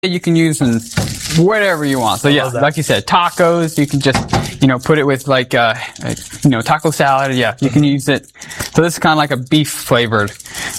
you can use in whatever you want. So yeah, like you said, tacos, you can just, put it with like, taco salad. Yeah, you can use it. So this is kind of like a beef flavored.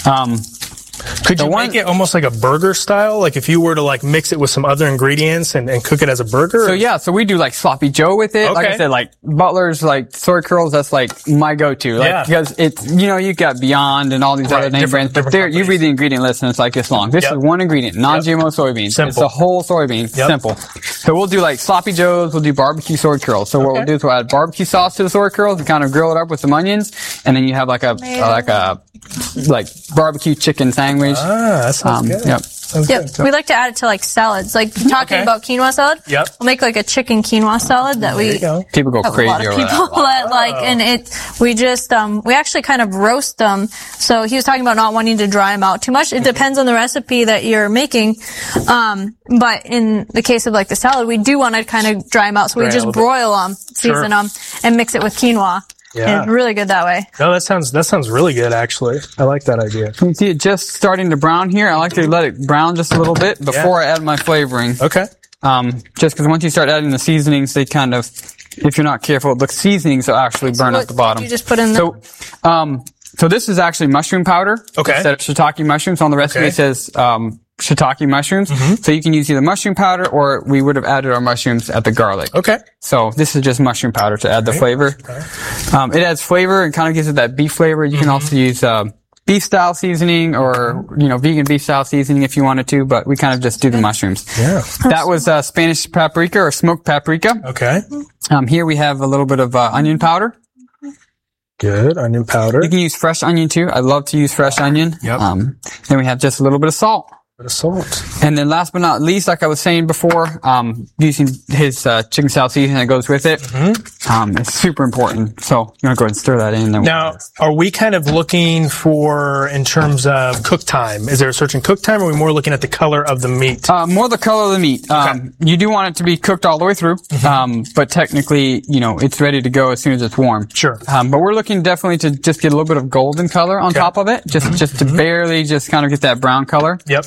Could you make it almost like a burger style? Like if you were to like mix it with some other ingredients and cook it as a burger? So yeah, so we do like sloppy Joe with it. Okay. Like I said, like Butler's like soy curls, that's like my go-to. Like, because it's, you got Beyond and all these other name brands, but you read the ingredient list and it's like this long. This is one ingredient, non-GMO soybeans. Simple. It's a whole soybean. Simple. So we'll do like sloppy Joes, we'll do barbecue soy curls. So what we'll do is we'll add barbecue sauce to the soy curls and kind of grill it up with some onions, and then you have like a barbecue chicken sandwich. That sounds good. Yep. We like to add it to like salads. Like talking about quinoa salad. Yep. We'll make like a chicken quinoa salad that people go crazy over. A lot of people that like, and we just, we actually kind of roast them. So he was talking about not wanting to dry them out too much. It depends on the recipe that you're making. But in the case of like the salad, we do want to kind of dry them out. So we just broil them, season them, and mix it with quinoa. Yeah. And it's really good that way. No, that sounds really good, actually. I like that idea. You can see it just starting to brown here. I like to let it brown just a little bit before I add my flavoring. Okay. Just because once you start adding the seasonings, they kind of, if you're not careful, the seasonings will actually burn at the bottom. You just put in So this is actually mushroom powder. Okay. Instead of shiitake mushrooms. On the recipe it says, shiitake mushrooms. So you can use either mushroom powder or we would have added our mushrooms at the garlic. Okay. So this is just mushroom powder to add the flavor. Okay. It adds flavor and kind of gives it that beef flavor. You can also use, beef style seasoning or, vegan beef style seasoning if you wanted to, but we kind of just do the mushrooms. Yeah. That was, Spanish paprika or smoked paprika. Okay. Here we have a little bit of, onion powder. Good. Onion powder. You can use fresh onion too. I love to use fresh onion. Yep. Then we have just a little bit of salt. Salt. And then last but not least, like I was saying before, using his chicken salad seasoning that goes with it. It's super important. So you want to go ahead and stir that in. Now, are we kind of looking for, in terms of cook time, is there a certain cook time, or are we more looking at the color of the meat? More the color of the meat. You do want it to be cooked all the way through. But technically, it's ready to go as soon as it's warm. Sure. But we're looking definitely to just get a little bit of golden color on top of it. Just to barely just kind of get that brown color. Yep.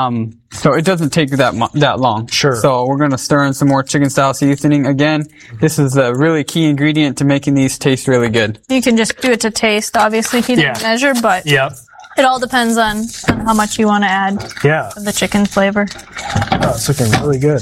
So it doesn't take that long. Sure. So we're going to stir in some more chicken style seasoning. Again, this is a really key ingredient to making these taste really good. You can just do it to taste, obviously, if you didn't measure, but it all depends on how much you want to add of the chicken flavor. Oh, it's looking really good.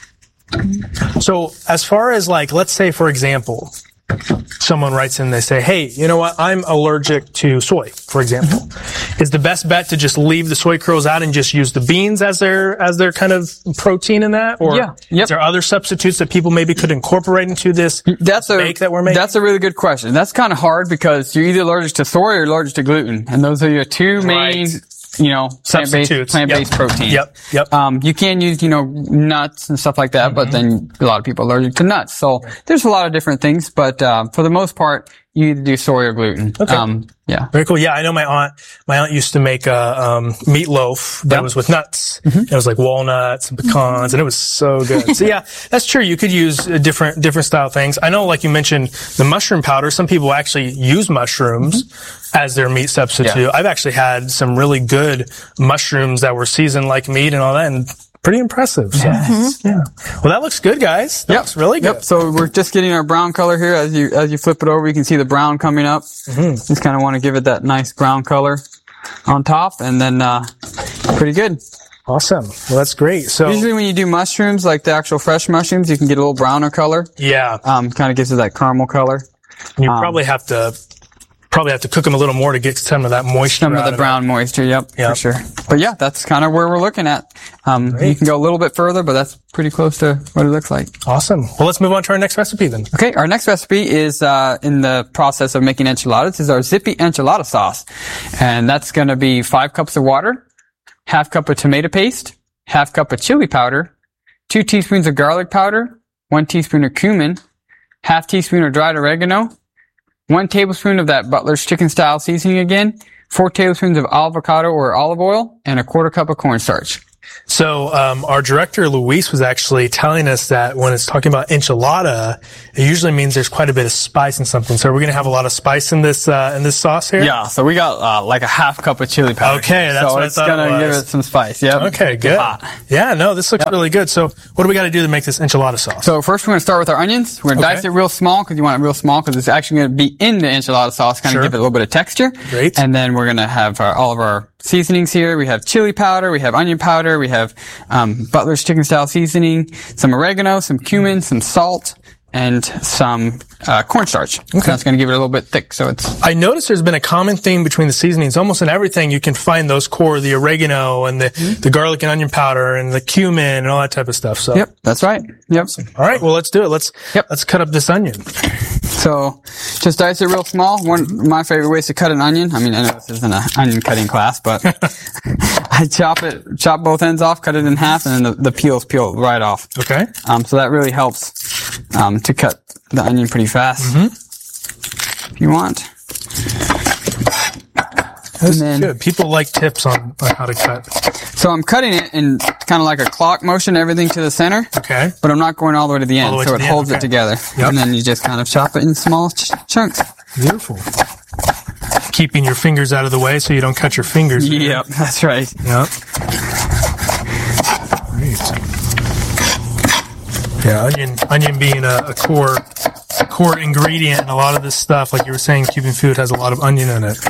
So as far as like, let's say, for example, someone writes in, they say, hey, you know what? I'm allergic to soy, for example. Is the best bet to just leave the soy curls out and just use the beans as their kind of protein in that? Or is there other substitutes that people maybe could incorporate into this bake that we're making? That's a really good question. That's kind of hard because you're either allergic to soy or allergic to gluten. And those are your two main plant-based protein. Yep. You can use, nuts and stuff like that, but then a lot of people are allergic to nuts. So there's a lot of different things, but, for the most part, you either do soy or gluten. Okay. Very cool. Yeah, I know my aunt used to make a meatloaf that was with nuts. It was like walnuts and pecans, and it was so good. So yeah, that's true. You could use different style things. I know, like you mentioned, the mushroom powder. Some people actually use mushrooms as their meat substitute. Yeah. I've actually had some really good mushrooms that were seasoned like meat and all that, and pretty impressive. So, yeah. Well, that looks good, guys. That looks really good. Yep. So we're just getting our brown color here. As you flip it over, you can see the brown coming up. Just kind of want to give it that nice brown color on top, and then pretty good. Awesome. Well, that's great. So usually when you do mushrooms, like the actual fresh mushrooms, you can get a little browner color. Yeah. Kind of gives it that caramel color. You probably have to cook them a little more to get some of that moisture. Some of the brown moisture, for sure. But yeah, that's kind of where we're looking at. You can go a little bit further, but that's pretty close to what it looks like. Awesome. Well, let's move on to our next recipe then. Okay, our next recipe is in the process of making enchiladas. This is our Zippy enchilada sauce. And that's going to be 5 cups of water, half cup of tomato paste, half cup of chili powder, 2 teaspoons of garlic powder, 1 teaspoon of cumin, half teaspoon of dried oregano, 1 tablespoon of that Butler's chicken style seasoning again, 4 tablespoons of avocado or olive oil, and 1/4 cup of cornstarch. So, our director, Luis, was actually telling us that when it's talking about enchilada, it usually means there's quite a bit of spice in something. So we're going to have a lot of spice in this sauce here? Yeah, so we got like a half cup of chili powder. Okay, that's what I thought it was. So it's going to give it some spice, yep. Okay, good. Yeah, no, this looks really good. So what do we got to do to make this enchilada sauce? So first we're going to start with our onions. We're going to dice it real small because you want it real small because it's actually going to be in the enchilada sauce, kind of give it a little bit of texture. Great. And then we're going to have all of our seasonings here. We have chili powder, we have onion powder, we have Butler's chicken style seasoning, some oregano, some cumin, some salt, and some cornstarch. Okay. So that's going to give it a little bit thick. So it's. I noticed there's been a common theme between the seasonings. Almost in everything, you can find those core, the oregano and the garlic and onion powder and the cumin and all that type of stuff. So. Yep, that's right. Yep. All right, well, let's do it. Let's cut up this onion. So just dice it real small. One of my favorite ways to cut an onion. I mean, I know this isn't an onion cutting class, but I chop both ends off, cut it in half, and then the peels peel right off. Okay. So that really helps to cut the onion pretty fast. If you want. That's good. People like tips on how to cut. So I'm cutting it in kind of like a clock motion, everything to the center. Okay. But I'm not going all the way to the end, so it holds it together. Yep. And then you just kind of chop it in small chunks. Beautiful. Keeping your fingers out of the way so you don't cut your fingers. Yep, that's right. Yep. Great. Yeah, onion being a core ingredient in a lot of this stuff. Like you were saying, Cuban food has a lot of onion in it.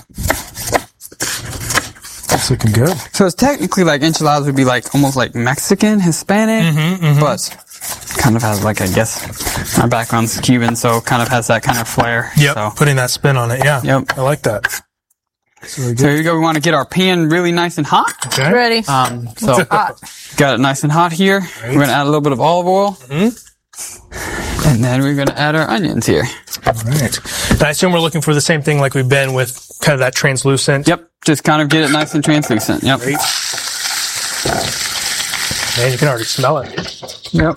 It's looking good. So it's technically like enchiladas would be like almost like Mexican, Hispanic, but kind of has like, I guess, my background's Cuban, so kind of has that kind of flair. Yep, so. Putting that spin on it, yeah. Yep. I like that. So here you go. We want to get our pan really nice and hot. Okay. Ready. So got it nice and hot here. Great. We're going to add a little bit of olive oil. And then we're going to add our onions here. All right. And I assume we're looking for the same thing like we've been with kind of that translucent. Yep. Just kind of get it nice and translucent. Yep. Great. Man, you can already smell it. Yep.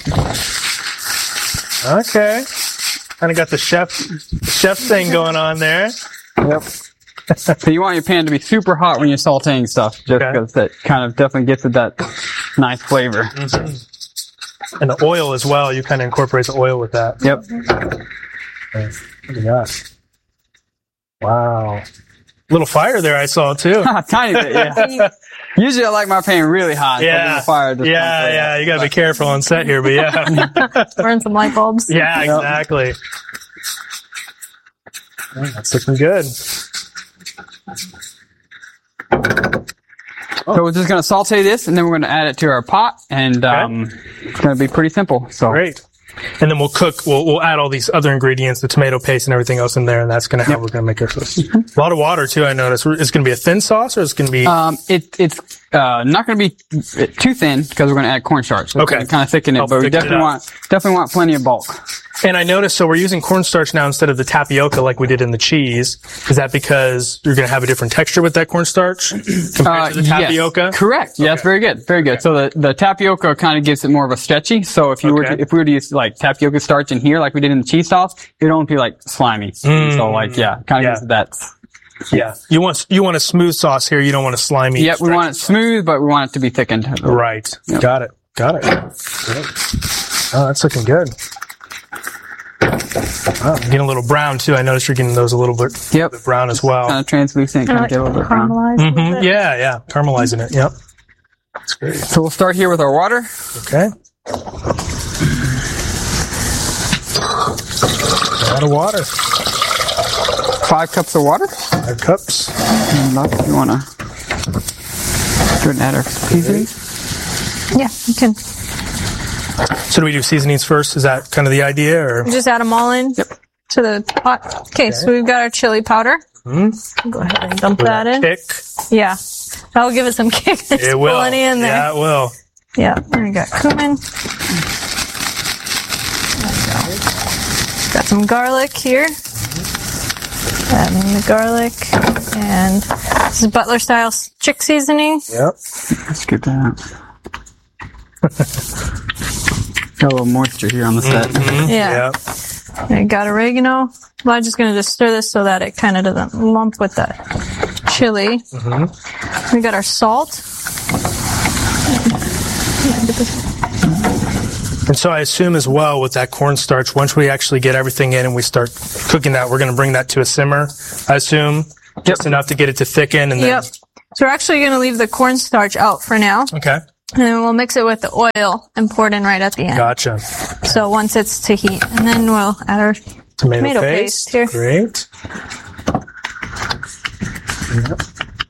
Okay. Kind of got the chef thing going on there. Yep. So you want your pan to be super hot when you're sauteing stuff, just because that kind of definitely gets it that nice flavor. And the oil as well, you kind of incorporate the oil with that. Yep. Look at that. Wow. Little fire there I saw too. Tiny bit, yeah. Usually I like my pan really hot. Yeah. So fire just yeah. You gotta be careful on set here, but yeah. Burn some light bulbs. Yeah, exactly. That's looking good. So we're just going to saute this, and then we're going to add it to our pot, and it's going to be pretty simple. So great. And then we'll add all these other ingredients, the tomato paste and everything else in there, and that's going to how we're going to make our sauce. A lot of water too, I noticed. It's going to be a thin sauce, or it's going to be? It's not going to be too thin because we're going to add cornstarch. So kind of thicken it, but we definitely want plenty of bulk. And I noticed, so we're using cornstarch now instead of the tapioca like we did in the cheese. Is that because you're going to have a different texture with that cornstarch compared to the tapioca? Yes, correct. Okay. Yes, very good. Very good. So the tapioca kind of gives it more of a stretchy. So if we were to use like tapioca starch in here like we did in the cheese sauce, it don't be like slimy. So like, kind of gives it that. Yeah. You want a smooth sauce here. You don't want a slimy. Yep. We want it smooth, but we want it to be thickened. Right. Yep. Got it. Great. Oh, that's looking good. Oh, getting a little brown too. I noticed you're getting those a little bit, bit brown as well. Kind of translucent, kind of get a little bit brown. Yeah. Caramelizing it. Yep. That's great. So we'll start here with our water. Okay. A lot of water. 5 cups of water. 5 cups. And if you want to go ahead and add our seasonings. Yeah, you can. So do we do seasonings first? Is that kind of the idea, or just add them all in to the pot? Okay, so we've got our chili powder. Go ahead and dump that in. Kick. Yeah, that'll give it some kick. It will. Plenty in there. Yeah, it will. Yeah, and we got cumin. Got some garlic here. Adding the garlic, and this is Butler style chick seasoning. Yep. Let's get that. Got a little moisture here on the set. Yeah. I got oregano. Well, I'm just going to stir this so that it kind of doesn't lump with that chili. We got our salt. And so I assume as well with that cornstarch, once we actually get everything in and we start cooking that, we're going to bring that to a simmer, I assume, just enough to get it to thicken. And then, Yep. So we're actually going to leave the cornstarch out for now. okay, And then we'll mix it with the oil and pour it in right at the end. gotcha. So once it's to heat. And then we'll add our Tomato paste paste here. Great. Yep.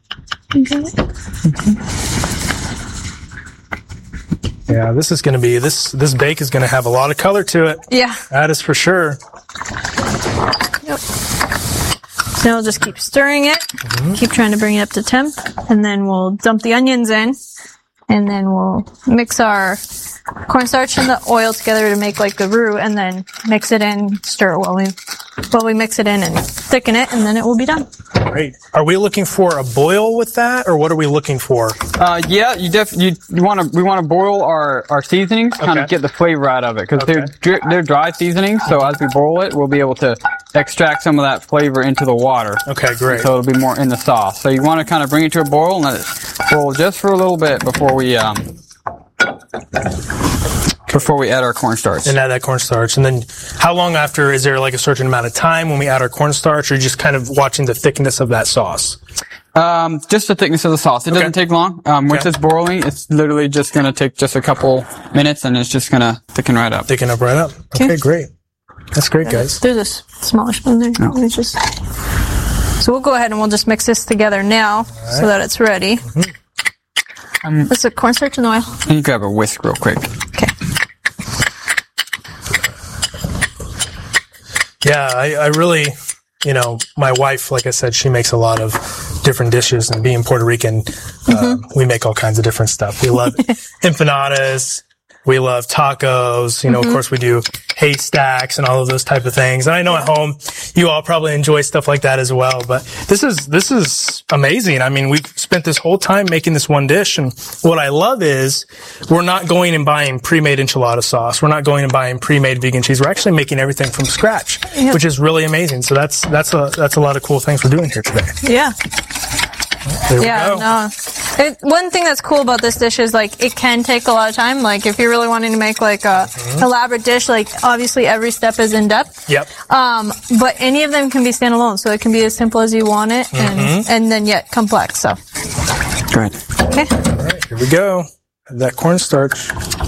Yeah, this is going to be, this bake is going to have a lot of color to it. Yeah. That is for sure. Yep. So we'll just keep stirring it. Keep trying to bring it up to temp. And then we'll dump the onions in. And then we'll mix our cornstarch and the oil together to make like the roux, and then mix it in, stir it while we mix it in and thicken it, and then it will be done. Great. Are we looking for a boil with that, or what are we looking for? Yeah, we want to boil our seasonings, kind Okay. of get the flavor out of it, because Okay. they're dry seasonings. So as we boil it, we'll be able to extract some of that flavor into the water. Okay, great. So it'll be more in the sauce. So you want to kind of bring it to a boil and let it boil just for a little bit before we add our cornstarch. And add that cornstarch. And then how long after, is there like a certain amount of time when we add our cornstarch, or just kind of watching the thickness of that sauce? Just the thickness of the sauce. It doesn't take long. Once Okay. it's boiling, it's literally just going to take just a couple minutes, and it's just going to thicken right up. Thicken up right up. Okay, great. That's great, guys. There's a smaller spoon there. Let me just... So we'll go ahead and we'll just mix this together now so that it's ready. What's the cornstarch and the oil? Let me grab a whisk real quick. Okay. Yeah, I really, my wife, like I said, she makes a lot of different dishes, and being Puerto Rican, we make all kinds of different stuff. We love empanadas. We love tacos. Of course we do haystacks and all of those type of things. And I know at home you all probably enjoy stuff like that as well. But this is amazing. I mean, we've spent this whole time making this one dish. And what I love is we're not going and buying pre-made enchilada sauce. We're not going and buying pre-made vegan cheese. We're actually making everything from scratch, which is really amazing. So that's a lot of cool things we're doing here today. Yeah. There we Yeah, go. no. One thing that's cool about this dish is, like, it can take a lot of time. Like, if you're really wanting to make, like, a elaborate dish, like, obviously every step is in depth. Yep. But any of them can be standalone, so it can be as simple as you want it, and then yet complex, so. Good. Okay. All right, here we go. That cornstarch.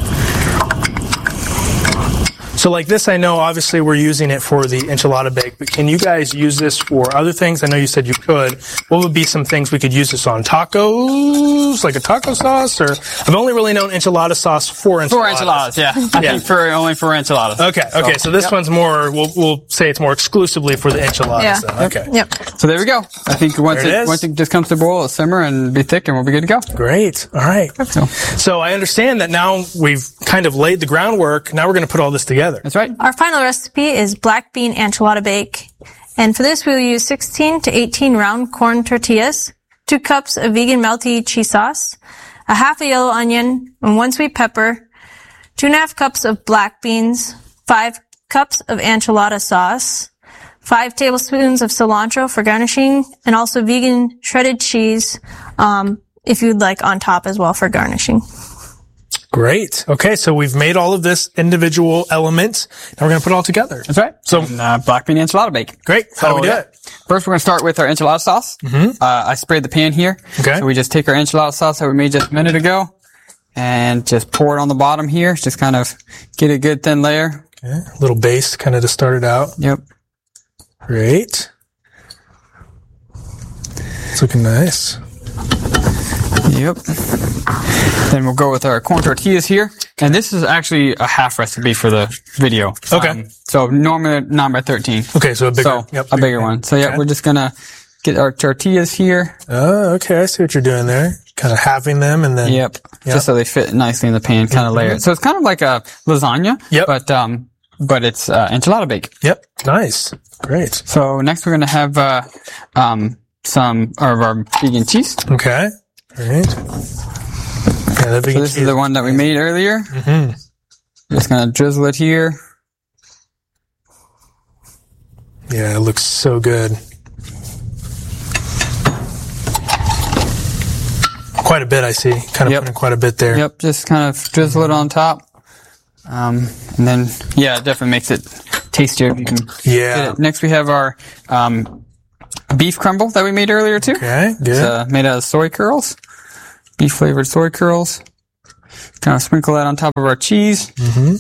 So like this, I know obviously we're using it for the enchilada bake, but can you guys use this for other things? I know you said you could. What would be some things we could use this on? Tacos? Like a taco sauce? Or I've only really known enchilada sauce for enchiladas. For enchiladas, yeah. I think only for enchiladas. Okay. So this one's more, we'll say it's more exclusively for the enchiladas. Yeah. Then. Okay. Yep. So there we go. I think once There it is. once it just comes to boil, it'll simmer and be thick, and we'll be good to go. Great. All right. So I understand that now we've kind of laid the groundwork. Now we're going to put all this together. That's right. Our final recipe is black bean enchilada bake. And for this, we will use 16 to 18 round corn tortillas, 2 cups of vegan melty cheese sauce, a half a yellow onion, and 1 sweet pepper, 2.5 cups of black beans, 5 cups of enchilada sauce, 5 tablespoons of cilantro for garnishing, and also vegan shredded cheese, if you'd like on top as well for garnishing. Great. Okay, so we've made all of this individual elements. Now we're going to put it all together. That's right. So black bean enchilada bake. great. How do we do yeah. it? First, we're going to start with our enchilada sauce. I sprayed the pan here. Okay. So we just take our enchilada sauce that we made just a minute ago and just pour it on the bottom here. Just kind of get a good thin layer. Okay. A little base kind of to start it out. Yep. Great. It's looking nice. Yep. Then we'll go with our corn tortillas here. And this is actually a half recipe for the video. Okay. So normally 9 by 13. Okay, so a bigger, A bigger one. So yeah, Okay. we're just going to get our tortillas here. Oh, okay. I see what you're doing there. Kind of halving them and then. Yep. Just so they fit nicely in the pan, kind of layer it. So it's kind of like a lasagna. Yep. But it's enchilada bake. Yep. Nice. Great. So next we're going to have some of our vegan cheese. Okay. Great. Yeah, that So this is the one that we made earlier. Just going to drizzle it here. Yeah, it looks so good. Quite a bit, I see. Kind of putting quite a bit there. Yep. Just kind of drizzle it on top. And then, yeah, it definitely makes it tastier if you can get it. Next, we have our beef crumble that we made earlier, too. Okay, good. It's made out of soy curls, beef-flavored soy curls. Kind of sprinkle that on top of our cheese. Mm-hmm.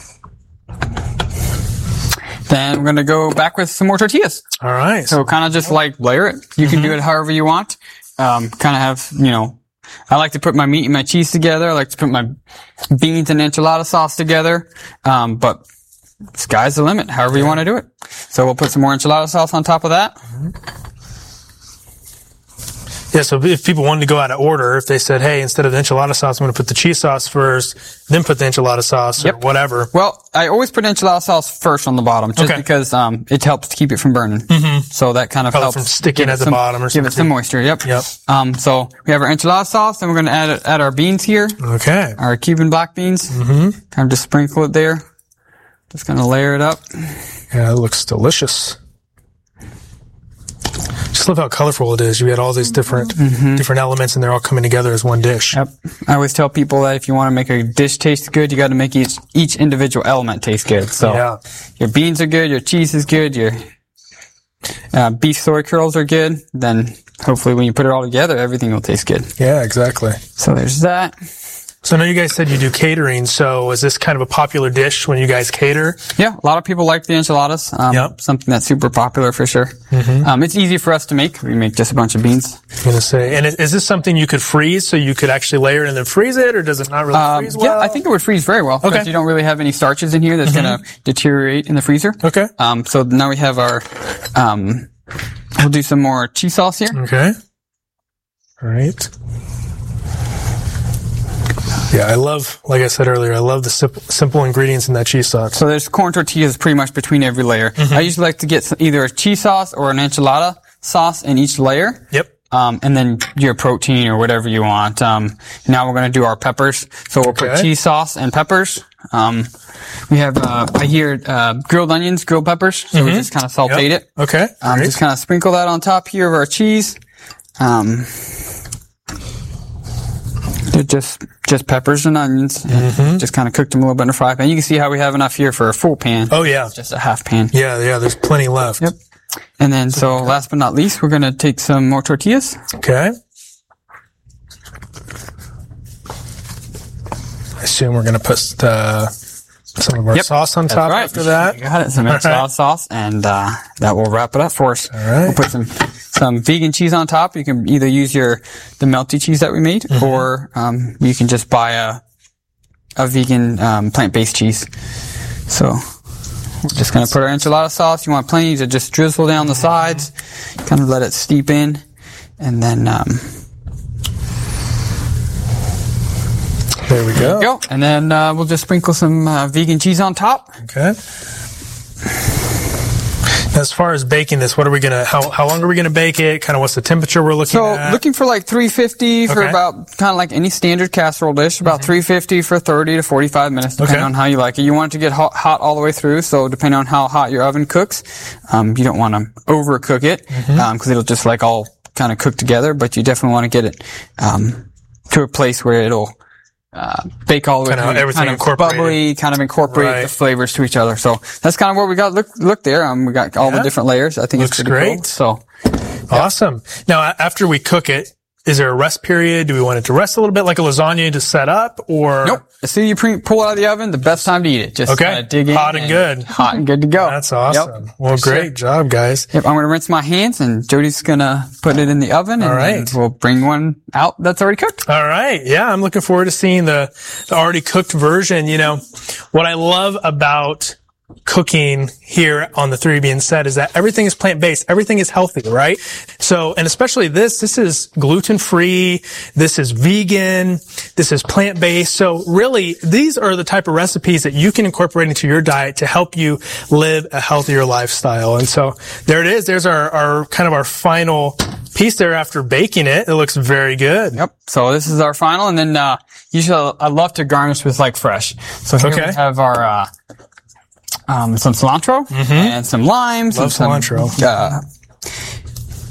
Then we're going to go back with some more tortillas. All right. So kind of just like layer it. You can do it however you want. Kind of have, I like to put my meat and my cheese together. I like to put my beans and enchilada sauce together. But sky's the limit, however you want to do it. So we'll put some more enchilada sauce on top of that. Yeah, so if people wanted to go out of order, if they said, hey, instead of the enchilada sauce, I'm going to put the cheese sauce first, then put the enchilada sauce or whatever. Well, I always put enchilada sauce first on the bottom just because it helps to keep it from burning. So that kind of helps from sticking at the bottom or something. Give it some moisture. Yep. So we have our enchilada sauce, and we're going to add our beans here. Okay. Our Cuban black beans. Kind of just sprinkle it there. Just going to layer it up. Yeah, it looks delicious. Just love how colorful it is. You had all these different elements, and they're all coming together as one dish. Yep. I always tell people that if you want to make a dish taste good, you got to make each individual element taste good. So your beans are good, your cheese is good, your beef soy curls are good. Then hopefully when you put it all together, everything will taste good. Yeah, exactly. So there's that. So I know you guys said you do catering, so is this kind of a popular dish when you guys cater? Yeah, a lot of people like the enchiladas. Something that's super popular for sure. It's easy for us to make. We make just a bunch of beans. I was going to say, and is this something you could freeze, so you could actually layer it and then freeze it, or does it not really freeze well? Yeah, I think it would freeze very well. Okay. Because you don't really have any starches in here that's going to deteriorate in the freezer. Okay. So now we have our, we'll do some more cheese sauce here. Okay. All right. Yeah, I love, like I said earlier, I love the simple ingredients in that cheese sauce. So there's corn tortillas pretty much between every layer. I usually like to get either a cheese sauce or an enchilada sauce in each layer. Yep. And then your protein or whatever you want. Now we're going to do our peppers. So we'll put cheese sauce and peppers. We have, grilled onions, grilled peppers. So we just kind of sauteed it. Okay. Just kind of sprinkle that on top here of our cheese. They're just peppers and onions. Just kind of cooked them a little bit in a fry pan. You can see how we have enough here for a full pan. Oh, yeah. It's just a half pan. Yeah, there's plenty left. Yep. And then, so last but not least, we're going to take some more tortillas. Okay. I assume we're going to put some of our sauce on top after that. You got it. Some enchilada sauce, and that will wrap it up for us. All right. We'll put some vegan cheese on top. You can either use the melty cheese that we made, or you can just buy a vegan plant-based cheese. So we're just going to put our enchilada sauce. You want plenty to just drizzle down the sides, kind of let it steep in, and then there we go. And then we'll just sprinkle some vegan cheese on top. Okay. As far as baking this, what are we how long are we gonna bake it? Kind of what's the temperature we're looking at? So looking for like 350 for about kind of like any standard casserole dish, about 350 for 30 to 45 minutes, depending on how you like it. You want it to get hot all the way through, so depending on how hot your oven cooks, you don't want to overcook it, because it'll just like all kind of cook together, but you definitely want to get it to a place where it'll bake all the way through, everything kind of bubbly, kind of incorporate the flavors to each other. So that's kind of what we got. Look there. We got all the different layers. I think looks it's pretty great. Cool. So awesome. Now, after we cook it, is there a rest period? Do we want it to rest a little bit like a lasagna to set up, or? Nope. As soon as you pull it out of the oven, the best time to eat it. Just dig in. Hot and good. Hot and good to go. That's awesome. Yep. Well, great job, guys. Yep. I'm going to rinse my hands, and Jody's going to put it in the oven, and then we'll bring one out that's already cooked. All right. Yeah. I'm looking forward to seeing the already cooked version. You know, what I love about cooking here on the 3B and Set is that everything is plant-based. Everything is healthy, right? So, and especially this is gluten-free. This is vegan. This is plant-based. So really, these are the type of recipes that you can incorporate into your diet to help you live a healthier lifestyle. And so there it is. There's our kind of our final piece there after baking it. It looks very good. Yep. So this is our final. And then, usually I love to garnish with like fresh. So here we have our, some cilantro and some limes. Love cilantro.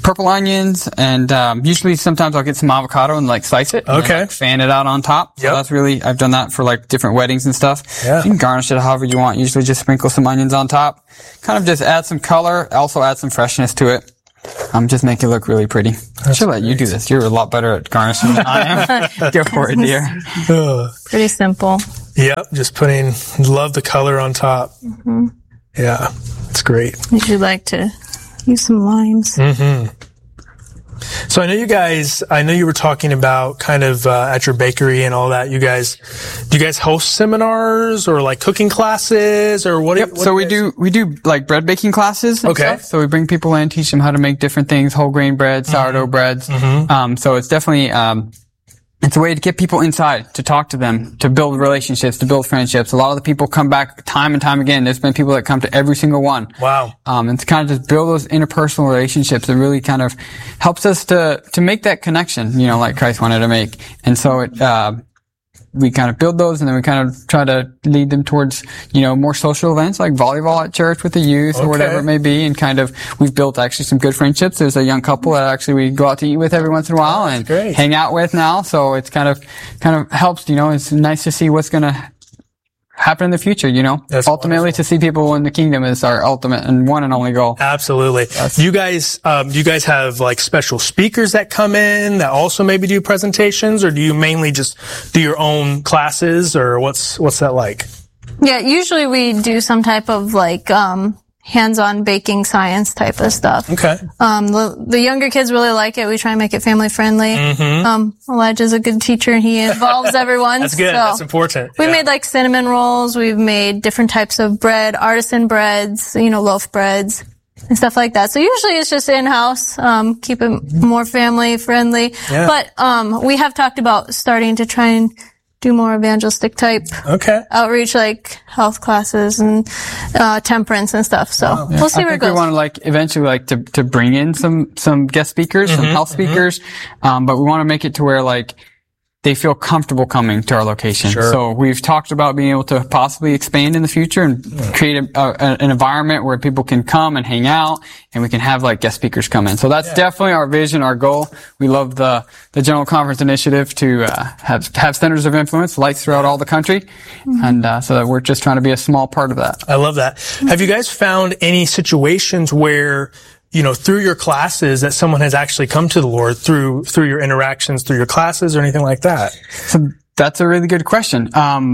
purple onions, and usually sometimes I'll get some avocado and like slice it. And then, like, fan it out on top. So that's really, I've done that for like different weddings and stuff. Yeah. You can garnish it however you want. Usually just sprinkle some onions on top. Kind of just add some color, also add some freshness to it. Just make it look really pretty. I should let you do this. You're a lot better at garnishing than I am. Go for it, dear. Pretty simple. Yep, just love the color on top. Mm-hmm. Yeah, it's great. Usually like to use some limes. Mm-hmm. So I know you were talking about kind of at your bakery and all that. Do you guys host seminars or like cooking classes or what? Yep. So we do like bread baking classes. And stuff. So we bring people in, teach them how to make different things, whole grain bread, sourdough breads. Mm-hmm. So it's definitely it's a way to get people inside, to talk to them, to build relationships, to build friendships. A lot of the people come back time and time again. There's been people that come to every single one. Wow. And to kind of just build those interpersonal relationships, it really kind of helps us to make that connection, like Christ wanted to make. And so we kind of build those, and then we kind of try to lead them towards, more social events like volleyball at church with the youth or whatever it may be. And we've built actually some good friendships. There's a young couple that actually we go out to eat with every once in a while and hang out with now. So it's kind of helps, it's nice to see what's going to happen in the future, That's ultimately wonderful. To see people in the kingdom is our ultimate and one and only goal. Absolutely. Do you guys have like special speakers that come in that also maybe do presentations, or do you mainly just do your own classes, or what's that like? Yeah, usually we do some type of like, hands-on baking science type of stuff. Okay. The younger kids really like it. We try and make it family friendly. Mm-hmm. Elijah's a good teacher and he involves everyone. That's good. So that's important. We made like cinnamon rolls. We've made different types of bread, artisan breads, loaf breads and stuff like that. So usually it's just in-house, keep it more family friendly. Yeah. But, we have talked about starting to try and do more evangelistic type outreach, like health classes and temperance and stuff. So we'll see where it goes. We want to eventually to bring in some guest speakers, some health speakers, but we want to make it to where they feel comfortable coming to our location. Sure. So we've talked about being able to possibly expand in the future and create an environment where people can come and hang out, and we can have guest speakers come in. So that's definitely our vision, our goal. We love the General Conference initiative to have centers of influence, lights throughout all the country, and so that we're just trying to be a small part of that. I love that. Have you guys found any situations where through your classes that someone has actually come to the Lord through your interactions, through your classes or anything like that? So that's a really good question.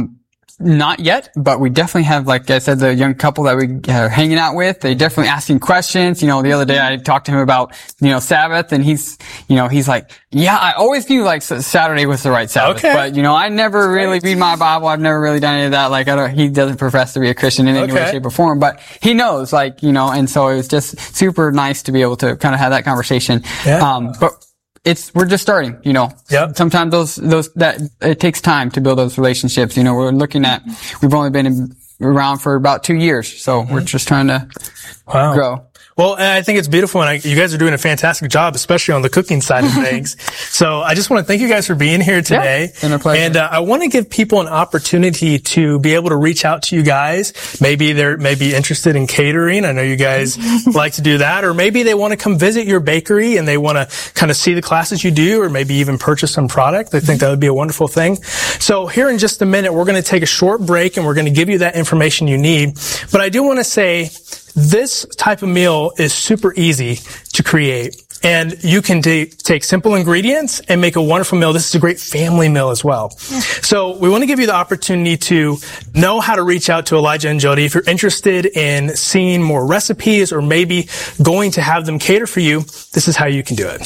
Not yet, but we definitely have, like I said, the young couple that we are hanging out with. They definitely asking questions. The other day I talked to him about, Sabbath, and he's like, yeah, I always knew Saturday was the right Sabbath, but I never really read my Bible. I've never really done any of that. He doesn't profess to be a Christian in any way, shape, or form, but he knows, and so it was just super nice to be able to kind of have that conversation. Yeah. But we're just starting, Yep. Sometimes it takes time to build those relationships. We're looking at, we've only been around for about 2 years, so we're just trying to grow. Well, I think it's beautiful, and you guys are doing a fantastic job, especially on the cooking side of things. So I just want to thank you guys for being here today. Yeah, it's been a pleasure. And I want to give people an opportunity to be able to reach out to you guys. Maybe they're interested in catering. I know you guys like to do that. Or maybe they want to come visit your bakery and they want to kind of see the classes you do, or maybe even purchase some product. I think that would be a wonderful thing. So here in just a minute, we're going to take a short break, and we're going to give you that information you need. But I do want to say, this type of meal is super easy to create, and you can take simple ingredients and make a wonderful meal. This is a great family meal as well. Yeah. So we want to give you the opportunity to know how to reach out to Elijah and Jody. If you're interested in seeing more recipes or maybe going to have them cater for you, this is how you can do it.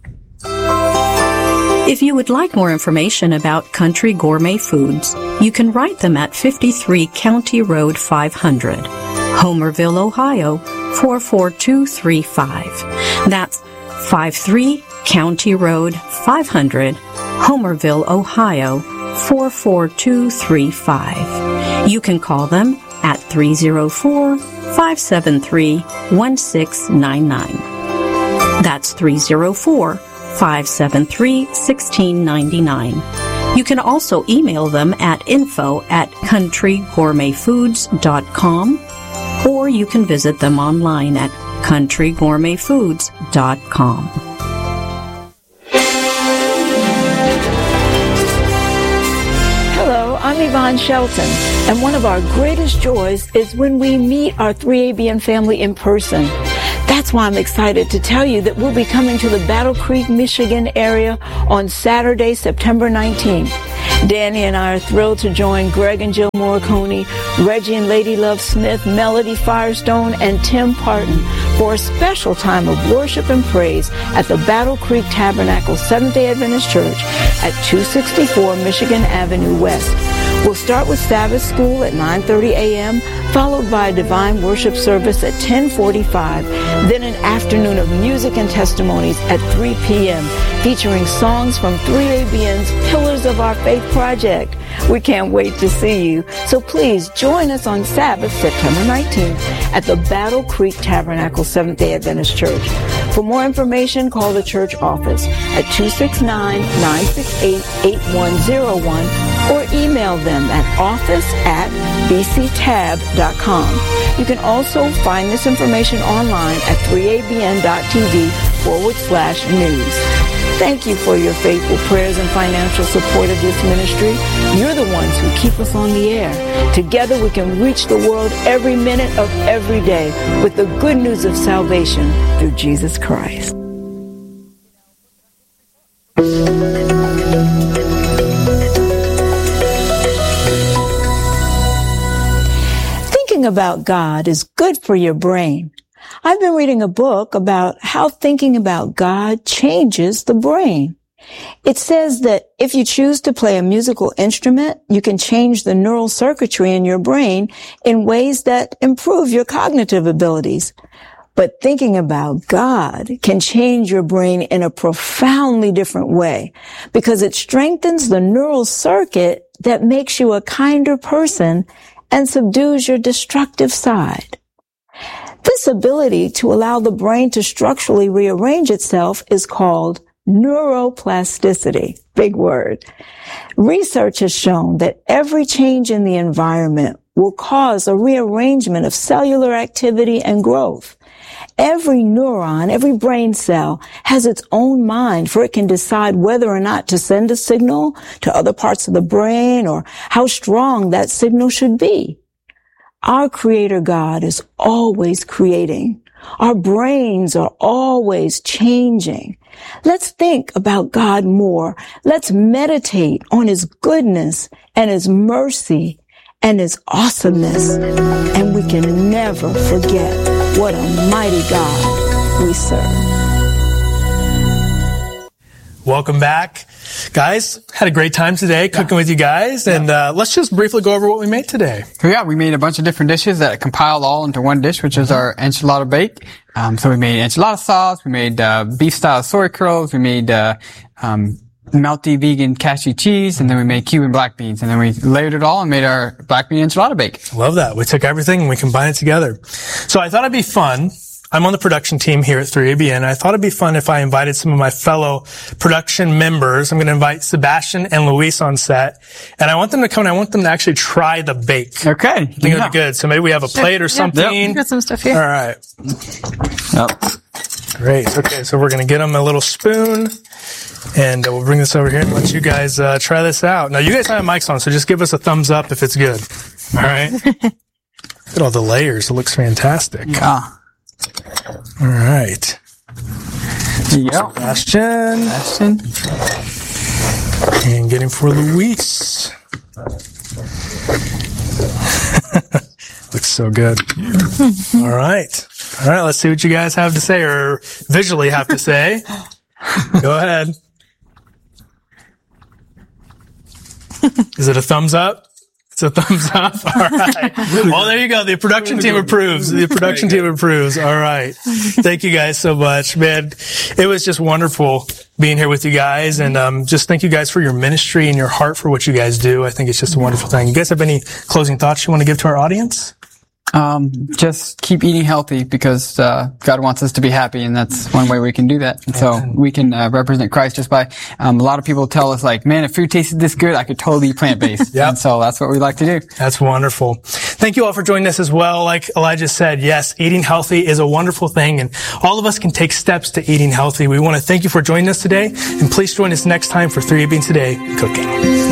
If you would like more information about Country Gourmet Foods, you can write them at 53 County Road 500, Homerville, Ohio, 44235. That's 53 County Road 500, Homerville, Ohio, 44235. You can call them at 304-573-1699. That's 304-573-1699. You can also email them at info@countrygourmetfoods.com, or you can visit them online at countrygourmetfoods.com. Hello, I'm Yvonne Shelton, and one of our greatest joys is when we meet our 3ABN family in person. That's why I'm excited to tell you that we'll be coming to the Battle Creek, Michigan area on Saturday, September 19th. Danny and I are thrilled to join Greg and Jill Morricone, Reggie and Lady Love Smith, Melody Firestone, and Tim Parton for a special time of worship and praise at the Battle Creek Tabernacle Seventh-day Adventist Church at 264 Michigan Avenue West. We'll start with Sabbath School at 9:30 a.m., followed by a divine worship service at 10:45, then an afternoon of music and testimonies at 3 p.m., featuring songs from 3ABN's Pillars of Our Faith project. We can't wait to see you, so please join us on Sabbath, September 19th, at the Battle Creek Tabernacle Seventh-day Adventist Church. For more information, call the church office at 269-968-8101 or email them at office@bctab.com. You can also find this information online at 3abn.tv/news. Thank you for your faithful prayers and financial support of this ministry. You're the ones who keep us on the air. Together we can reach the world every minute of every day with the good news of salvation through Jesus Christ. Thinking about God is good for your brain. I've been reading a book about how thinking about God changes the brain. It says that if you choose to play a musical instrument, you can change the neural circuitry in your brain in ways that improve your cognitive abilities. But thinking about God can change your brain in a profoundly different way because it strengthens the neural circuit that makes you a kinder person and subdues your destructive side. This ability to allow the brain to structurally rearrange itself is called neuroplasticity. Big word. Research has shown that every change in the environment will cause a rearrangement of cellular activity and growth. Every neuron, every brain cell has its own mind, for it can decide whether or not to send a signal to other parts of the brain or how strong that signal should be. Our Creator God is always creating. Our brains are always changing. Let's think about God more. Let's meditate on His goodness and His mercy and His awesomeness. And we can never forget what a mighty God we serve. Welcome back. Guys, had a great time today cooking with you guys. And let's just briefly go over what we made today. So yeah, we made a bunch of different dishes that compiled all into one dish, which is our enchilada bake. So we made enchilada sauce, we made beef style soy curls, we made melty vegan cashew cheese, and then we made Cuban black beans, and then we layered it all and made our black bean enchilada bake. Love that. We took everything and we combined it together. So I thought it'd be fun. I'm on the production team here at 3ABN. I thought it'd be fun if I invited some of my fellow production members. I'm going to invite Sebastian and Luis on set. And I want them to come and I want them to actually try the bake. Okay. I think it'll be good. So maybe we have a plate or something. Yep. We've got some stuff here. All right. Yep. Great. Okay. So we're going to get them a little spoon and we'll bring this over here and let you guys try this out. Now you guys have mics on, so just give us a thumbs up if it's good. All right. Look at all the layers. It looks fantastic. Yeah. All right. There you go. Sebastian. And getting for Luis. Looks so good. All right. All right. Let's see what you guys have to say or visually have to say. Go ahead. Is it a thumbs up? It's a thumbs up. All right. Well, there you go. The production team approves. The production team approves. All right. Thank you guys so much, man. It was just wonderful being here with you guys, and just thank you guys for your ministry and your heart for what you guys do. I think it's just a wonderful thing. You guys have any closing thoughts you want to give to our audience? Just keep eating healthy because God wants us to be happy, and that's one way we can do that. And so we can represent Christ just by a lot of people tell us like, man, if food tasted this good, I could totally eat plant-based. Yep. And so that's what we like to do. That's wonderful. Thank you all for joining us as well. Like Elijah said, yes, eating healthy is a wonderful thing, and all of us can take steps to eating healthy. We want to thank you for joining us today, and please join us next time for 3A Beans Today Cooking.